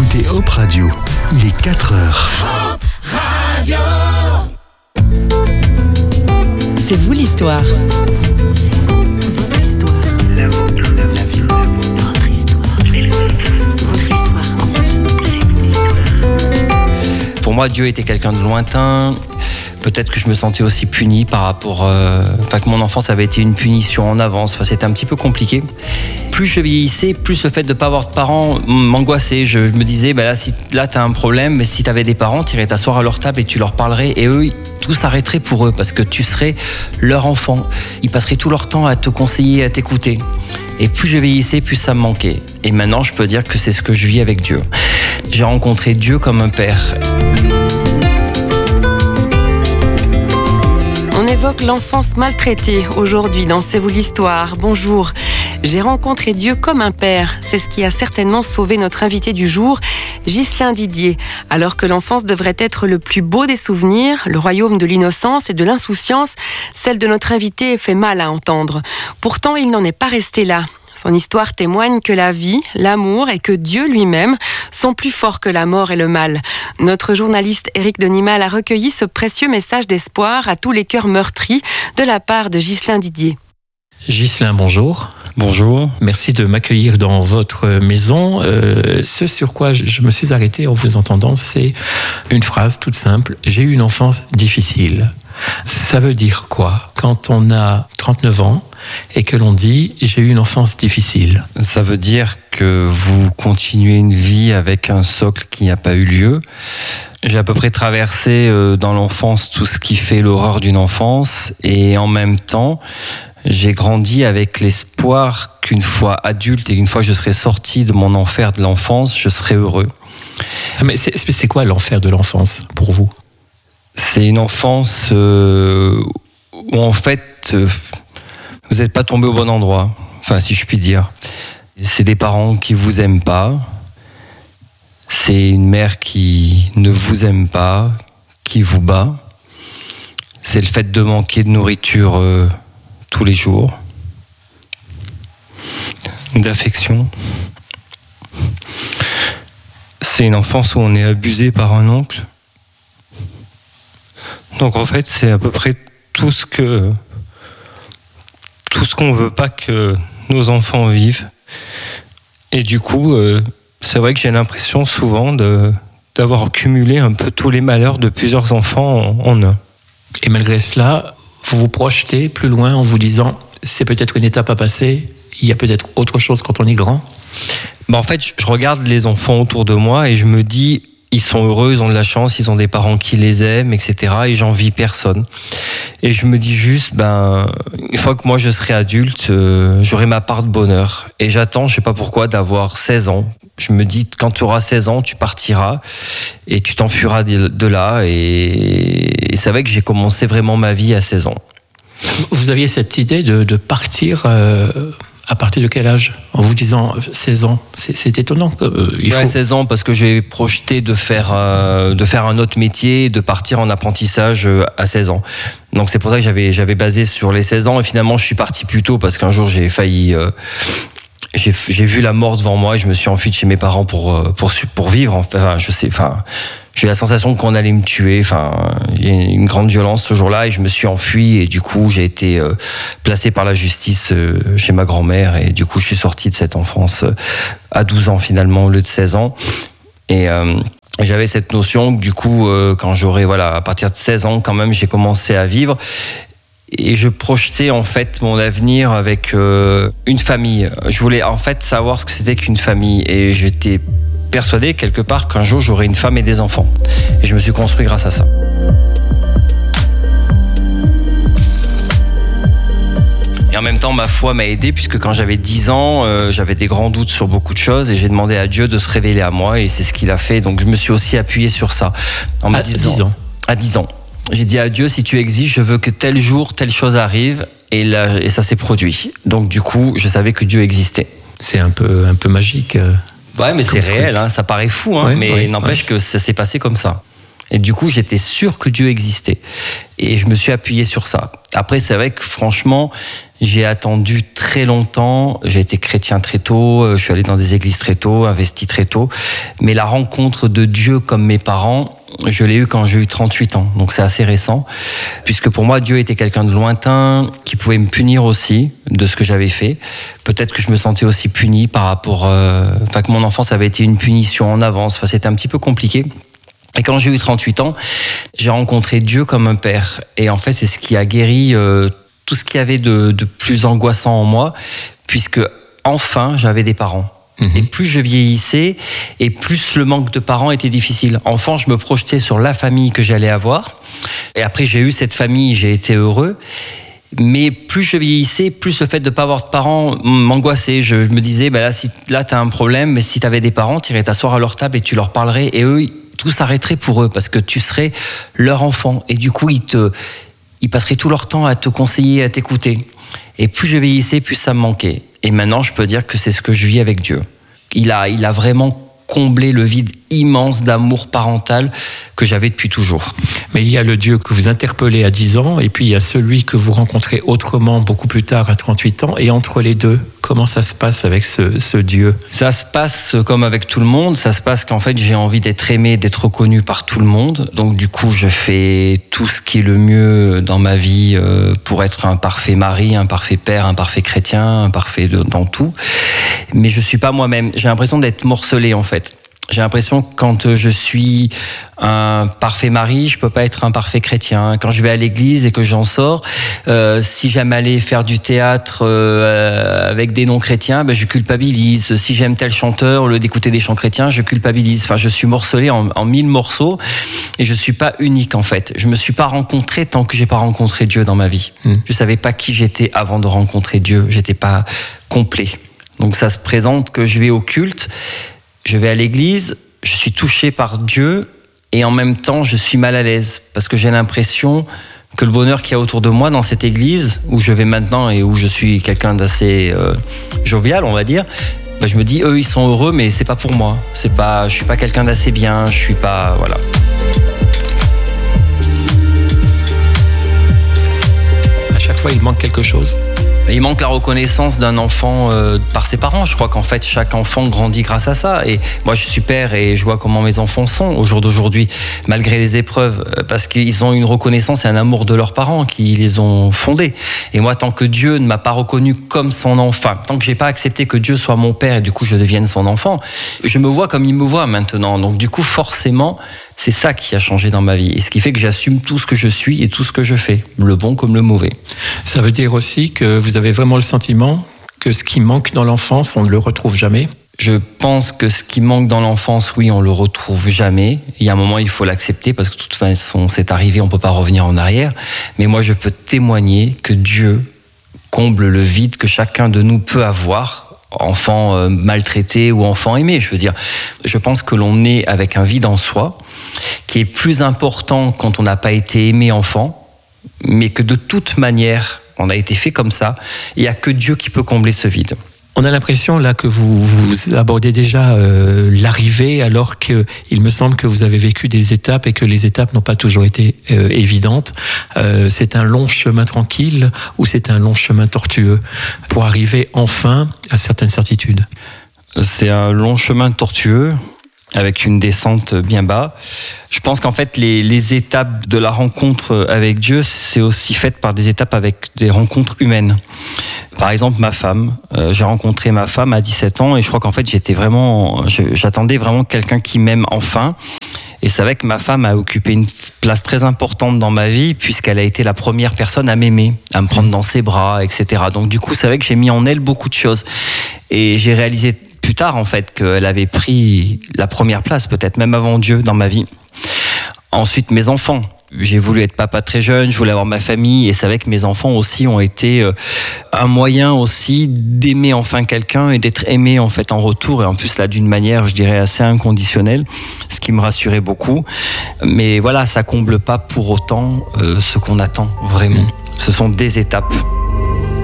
écoutez Hope Radio. Il est 4 heures. Hope Radio. C'est vous l'histoire. C'est vous, votre histoire. La vôtre, la vie, votre histoire. Votre histoire. Pour moi, Dieu était quelqu'un de lointain. Peut-être que je me sentais aussi puni par rapport... que mon enfance avait été une punition en avance. C'était un petit peu compliqué. Plus je vieillissais, plus le fait de ne pas avoir de parents m'angoissait. Je me disais, là tu as un problème, mais si tu avais des parents, tu irais t'asseoir à leur table et tu leur parlerais. Et eux, tout s'arrêterait pour eux parce que tu serais leur enfant. Ils passeraient tout leur temps à te conseiller, à t'écouter. Et plus je vieillissais, plus ça me manquait. Et maintenant, je peux dire que c'est ce que je vis avec Dieu. J'ai rencontré Dieu comme un père. On évoque l'enfance maltraitée aujourd'hui dans C'est vous l'histoire. Bonjour. J'ai rencontré Dieu comme un père. C'est ce qui a certainement sauvé notre invité du jour, Ghislain Didier. Alors que l'enfance devrait être le plus beau des souvenirs, le royaume de l'innocence et de l'insouciance, celle de notre invité fait mal à entendre. Pourtant, il n'en est pas resté là. Son histoire témoigne que la vie, l'amour et que Dieu lui-même sont plus forts que la mort et le mal. Notre journaliste Éric Denimal a recueilli ce précieux message d'espoir à tous les cœurs meurtris de la part de Ghislain Didier. Ghislain, bonjour. Bonjour. Merci de m'accueillir dans votre maison. Ce sur quoi je me suis arrêté en vous entendant, c'est une phrase toute simple. J'ai eu une enfance difficile. Ça veut dire quoi quand on a 39 ans et que l'on dit « j'ai eu une enfance difficile ». Ça veut dire que vous continuez une vie avec un socle qui n'a pas eu lieu. J'ai à peu près traversé dans l'enfance tout ce qui fait l'horreur d'une enfance et en même temps, j'ai grandi avec l'espoir qu'une fois adulte et qu'une fois je serai sorti de mon enfer de l'enfance, je serai heureux. Mais c'est quoi l'enfer de l'enfance pour vous ? C'est une enfance où en fait vous n'êtes pas tombé au bon endroit, si je puis dire. C'est des parents qui vous aiment pas, c'est une mère qui ne vous aime pas, qui vous bat. C'est le fait de manquer de nourriture tous les jours, d'affection. C'est une enfance où on est abusé par un oncle. Donc en fait, c'est à peu près tout ce qu'on veut pas que nos enfants vivent. Et du coup, c'est vrai que j'ai l'impression souvent d'avoir cumulé un peu tous les malheurs de plusieurs enfants en un. Et malgré cela, vous vous projetez plus loin en vous disant c'est peut-être une étape à passer, il y a peut-être autre chose quand on est grand. En fait, je regarde les enfants autour de moi et je me dis ils sont heureux, ils ont de la chance, ils ont des parents qui les aiment, etc. Et j'envie personne. Et je me dis juste, une fois que moi je serai adulte, j'aurai ma part de bonheur. Et j'attends, je sais pas pourquoi, d'avoir 16 ans. Je me dis, quand tu auras 16 ans, tu partiras et tu t'enfuiras de là. Et c'est vrai que j'ai commencé vraiment ma vie à 16 ans. Vous aviez cette idée de partir à partir de quel âge ? En vous disant 16 ans, c'est étonnant. 16 ans parce que j'ai projeté de faire un autre métier, de partir en apprentissage à 16 ans. Donc c'est pour ça que j'avais basé sur les 16 ans et finalement je suis parti plus tôt parce qu'un jour j'ai failli... J'ai vu la mort devant moi et je me suis enfui de chez mes parents pour vivre. J'ai eu la sensation qu'on allait me tuer. Il y a une grande violence ce jour-là et je me suis enfui et du coup j'ai été placé par la justice chez ma grand-mère et du coup je suis sorti de cette enfance à 12 ans finalement au lieu de 16 ans. Et j'avais cette notion que du coup quand j'aurais à partir de 16 ans quand même j'ai commencé à vivre. Et je projetais en fait mon avenir avec une famille. Je voulais en fait savoir ce que c'était qu'une famille et j'étais persuadé quelque part qu'un jour j'aurais une femme et des enfants. Et je me suis construit grâce à ça. Et en même temps, ma foi m'a aidé puisque quand j'avais 10 ans, j'avais des grands doutes sur beaucoup de choses et j'ai demandé à Dieu de se révéler à moi et c'est ce qu'il a fait. Donc je me suis aussi appuyé sur ça. À 10 ans. À 10 ans. J'ai dit à Dieu, si tu existes, je veux que tel jour, telle chose arrive. Et ça s'est produit. Donc du coup, je savais que Dieu existait. C'est un peu magique. Ouais, mais c'est réel, ça paraît fou, mais n'empêche que ça s'est passé comme ça. Et du coup, j'étais sûr que Dieu existait. Et je me suis appuyé sur ça. Après, c'est vrai que franchement, j'ai attendu très longtemps. J'ai été chrétien très tôt. Je suis allé dans des églises très tôt, investi très tôt. Mais la rencontre de Dieu comme mes parents, je l'ai eu quand j'ai eu 38 ans. Donc c'est assez récent. Puisque pour moi, Dieu était quelqu'un de lointain, qui pouvait me punir aussi de ce que j'avais fait. Peut-être que je me sentais aussi puni par rapport... que mon enfance avait été une punition en avance. Enfin, c'était un petit peu compliqué. Et quand j'ai eu 38 ans, j'ai rencontré Dieu comme un père. Et en fait, c'est ce qui a guéri tout ce qu'il y avait de plus angoissant en moi, puisque enfin, j'avais des parents. Et plus je vieillissais, et plus le manque de parents était difficile. Enfant, je me projetais sur la famille que j'allais avoir. Et après, j'ai eu cette famille, j'ai été heureux. Mais plus je vieillissais, plus le fait de ne pas avoir de parents m'angoissait. Je me disais, là, tu as un problème, mais si tu avais des parents, tu irais t'asseoir à leur table et tu leur parlerais. Et eux, tout s'arrêterait pour eux, parce que tu serais leur enfant. Et du coup, ils passeraient tout leur temps à te conseiller, à t'écouter. Et plus je vieillissais, plus ça me manquait. Et maintenant, je peux dire que c'est ce que je vis avec Dieu. Il a vraiment comblé le vide immense d'amour parental que j'avais depuis toujours. Mais il y a le Dieu que vous interpellez à 10 ans, et puis il y a celui que vous rencontrez autrement beaucoup plus tard à 38 ans. Et entre les deux, comment ça se passe avec ce Dieu ? Ça se passe comme avec tout le monde. Ça se passe qu'en fait, j'ai envie d'être aimé, d'être reconnu par tout le monde. Donc du coup, je fais tout ce qui est le mieux dans ma vie pour être un parfait mari, un parfait père, un parfait chrétien, un parfait dans tout. Mais je suis pas moi-même. J'ai l'impression d'être morcelé, en fait. J'ai l'impression que quand je suis un parfait mari, je peux pas être un parfait chrétien. Quand je vais à l'église et que j'en sors, si j'aime aller faire du théâtre avec des non-chrétiens, je culpabilise. Si j'aime tel chanteur, au lieu d'écouter des chants chrétiens, je culpabilise. Enfin, je suis morcelé en 1000 morceaux et je suis pas unique, en fait. Je me suis pas rencontré tant que j'ai pas rencontré Dieu dans ma vie. Je savais pas qui j'étais avant de rencontrer Dieu. J'étais pas complet. Donc ça se présente que je vais au culte, je vais à l'église, je suis touché par Dieu et en même temps je suis mal à l'aise parce que j'ai l'impression que le bonheur qu'il y a autour de moi dans cette église où je vais maintenant et où je suis quelqu'un d'assez jovial, on va dire, je me dis eux ils sont heureux mais c'est pas pour moi. Je suis pas quelqu'un d'assez bien, je suis pas voilà. À chaque fois il manque quelque chose. Il manque la reconnaissance d'un enfant par ses parents. Je crois qu'en fait, chaque enfant grandit grâce à ça. Et moi, je suis père et je vois comment mes enfants sont au jour d'aujourd'hui, malgré les épreuves, parce qu'ils ont une reconnaissance et un amour de leurs parents qui les ont fondés. Et moi, tant que Dieu ne m'a pas reconnu comme son enfant, tant que j'ai pas accepté que Dieu soit mon père et du coup, je devienne son enfant, je me vois comme il me voit maintenant. Donc du coup, forcément, c'est ça qui a changé dans ma vie. Et ce qui fait que j'assume tout ce que je suis et tout ce que je fais, le bon comme le mauvais. Ça veut dire aussi que vous avez vraiment le sentiment que ce qui manque dans l'enfance, on ne le retrouve jamais ? Je pense que ce qui manque dans l'enfance, oui, on le retrouve jamais. Il y a un moment, il faut l'accepter parce que de toute façon, c'est arrivé, on peut pas revenir en arrière. Mais moi, je peux témoigner que Dieu comble le vide que chacun de nous peut avoir. Enfant maltraité ou enfant aimé, je veux dire. Je pense que l'on est avec un vide en soi qui est plus important quand on n'a pas été aimé enfant, mais que de toute manière, on a été fait comme ça. Il n'y a que Dieu qui peut combler ce vide. On a l'impression là que vous abordez déjà l'arrivée, alors qu'il me semble que vous avez vécu des étapes et que les étapes n'ont pas toujours été évidentes. C'est un long chemin tranquille ou c'est un long chemin tortueux pour arriver enfin à certaines certitudes? C'est un long chemin tortueux avec une descente bien bas. Je pense qu'en fait, les étapes de la rencontre avec Dieu, c'est aussi fait par des étapes avec des rencontres humaines. Par exemple, ma femme. J'ai rencontré ma femme à 17 ans et je crois qu'en fait, j'attendais vraiment quelqu'un qui m'aime enfin. Et c'est vrai que ma femme a occupé une place très importante dans ma vie puisqu'elle a été la première personne à m'aimer, à me prendre dans ses bras, etc. Donc du coup, c'est vrai que j'ai mis en elle beaucoup de choses. Et j'ai réalisé plus tard, en fait, qu'elle avait pris la première place, peut-être même avant Dieu, dans ma vie. Ensuite, mes enfants. J'ai voulu être papa très jeune, je voulais avoir ma famille, et c'est vrai que mes enfants aussi ont été un moyen aussi d'aimer enfin quelqu'un et d'être aimé en fait en retour, et en plus là d'une manière, je dirais, assez inconditionnelle, ce qui me rassurait beaucoup. Mais voilà, ça comble pas pour autant ce qu'on attend vraiment. Ce sont des étapes.